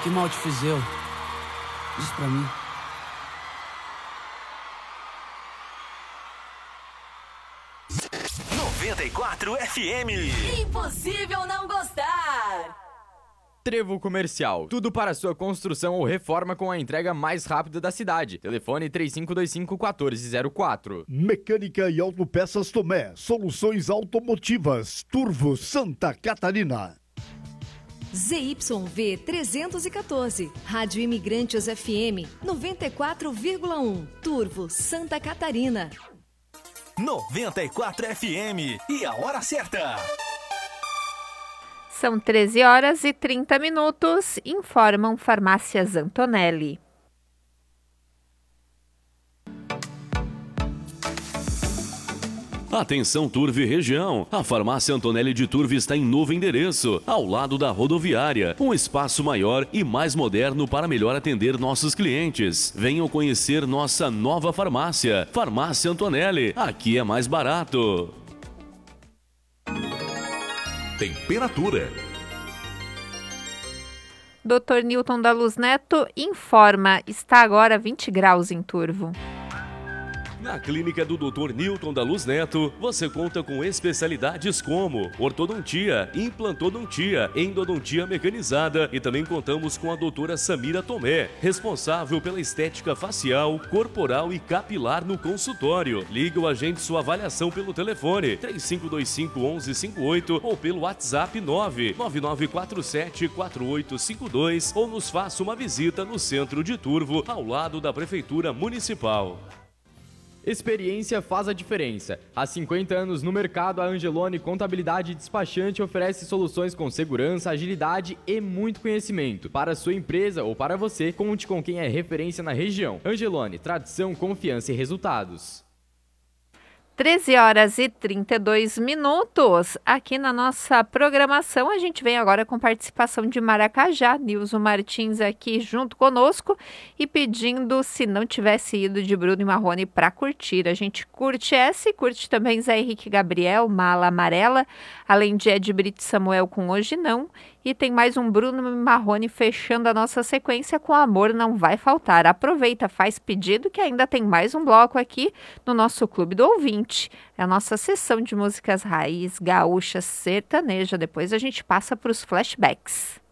Que mal te fiz eu? Diz pra mim. FM. Impossível não gostar. Trevo Comercial. Tudo para sua construção ou reforma com a entrega mais rápida da cidade. Telefone 3525-1404. Mecânica e Autopeças Tomé. Soluções automotivas. Turvo, Santa Catarina. ZYV 314. Rádio Imigrantes FM 94,1. Turvo, Santa Catarina. 94 FM. E a hora certa. São 13 horas e 30 minutos, informam Farmácias Antonelli. Atenção Turve região, a Farmácia Antonelli de Turve está em novo endereço, ao lado da rodoviária, um espaço maior e mais moderno para melhor atender nossos clientes. Venham conhecer nossa nova farmácia, Farmácia Antonelli, aqui é mais barato. Temperatura. Dr. Newton da Luz Neto informa, está agora 20 graus em Turvo. Na clínica do Dr. Newton da Luz Neto, você conta com especialidades como ortodontia, implantodontia, endodontia mecanizada e também contamos com a doutora Samira Tomé, responsável pela estética facial, corporal e capilar no consultório. Liga ou agende sua avaliação pelo telefone 3525-1158 ou pelo WhatsApp 99947-4852 ou nos faça uma visita no centro de Turvo, ao lado da Prefeitura Municipal. Experiência faz a diferença. Há 50 anos no mercado, a Angelone Contabilidade Despachante oferece soluções com segurança, agilidade e muito conhecimento. Para a sua empresa ou para você, conte com quem é referência na região. Angelone, tradição, confiança e resultados. 13 horas e 32 minutos. Aqui na nossa programação, a gente vem agora com participação de Maracajá. Nilson Martins aqui junto conosco e pedindo se não tivesse ido de Bruno e Marrone para curtir. A gente curte essa e curte também Zé Henrique Gabriel, Mala Amarela, além de Ed Brito Samuel com Hoje Não. E tem mais um Bruno e Marrone fechando a nossa sequência com Amor Não Vai Faltar. Aproveita, faz pedido que ainda tem mais um bloco aqui no nosso Clube do Ouvinte. É a nossa sessão de músicas raiz, gaúcha, sertaneja. Depois a gente passa para os flashbacks.